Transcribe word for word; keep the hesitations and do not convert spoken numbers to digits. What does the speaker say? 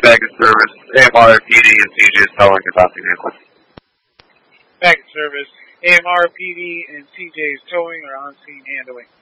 Baggage Service, A M R P D, and C J's Towing and Docking Vehicle. Baggage Service, A M R P D, and C J's Towing are on scene handling.